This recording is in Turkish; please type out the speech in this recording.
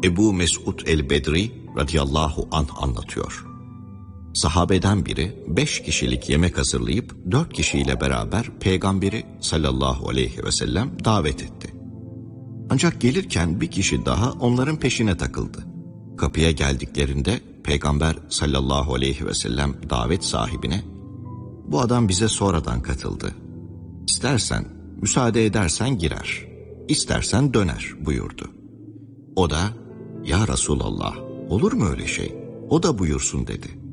Ebu Mesud el-Bedri radıyallahu anh anlatıyor. Sahabeden biri 5 kişilik yemek hazırlayıp 4 kişiyle beraber Peygamberi sallallahu aleyhi ve sellem davet etti. Ancak gelirken bir kişi daha onların peşine takıldı. Kapıya geldiklerinde Peygamber sallallahu aleyhi ve sellem davet sahibine, "Bu adam bize sonradan katıldı. İstersen, müsaade edersen girer, istersen döner" buyurdu. O da, "Ya Resulallah, olur mu öyle şey? O da buyursun" dedi.